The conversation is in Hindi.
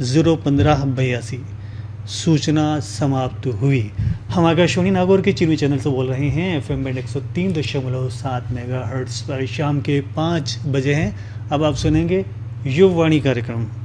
01582। सूचना समाप्त हुई। हम आकाशवाणी नागौर के चिन्मय चैनल से बोल रहे हैं। FM बैंड 103.7 मेगाहर्ट्ज़ पर शाम के 5 बजे हैं। अब आप सुनेंगे युववाणी कार्यक्रम।